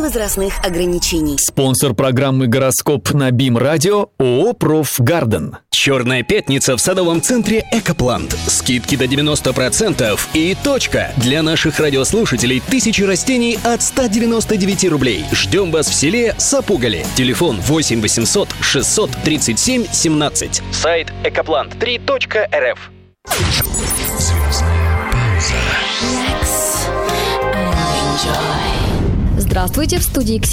возрастных ограничений. Спонсор программы «Гороскоп» на БИМ-радио ООО «Профгарден». Черная пятница в садовом центре «Экоплант». Скидки до 90% и точка. Для наших радиослушателей 1000 растений от 199 рублей. Ждем вас в селе Сапугали. Телефон 8 800 637 17. Сайт ekoplant3.rf. Звездная пауза. Здравствуйте, в студии Ксения.